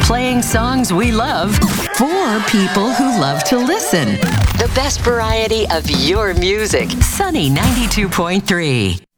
playing songs we love for people who love to listen. The best variety of your music. Sunny 92.3.